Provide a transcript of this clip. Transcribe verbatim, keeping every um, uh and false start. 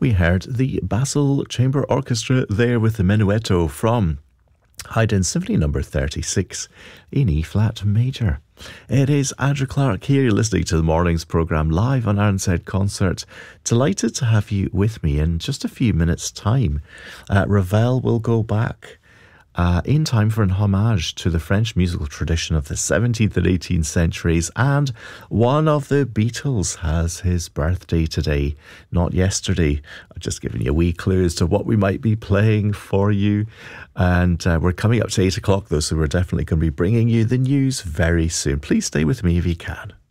We heard the Basel Chamber Orchestra there with the Menuetto from Haydn Symphony number thirty-six in E-flat major. It is Andrew Clark here. You're listening to the morning's programme live on R N Z Concert. Delighted to have you with me in just a few minutes' time. Uh, Ravel will go back Uh, in time for an homage to the French musical tradition of the seventeenth and eighteenth centuries, and one of the Beatles has his birthday today, not yesterday. I've just given you a wee clue as to what we might be playing for you, and uh, we're coming up to eight o'clock though, so we're definitely going to be bringing you the news very soon. Please stay with me if you can.